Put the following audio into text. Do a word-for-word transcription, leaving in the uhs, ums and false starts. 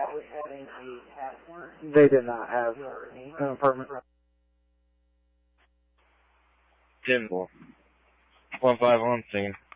They did not have an apartment. ten four. one five one scene.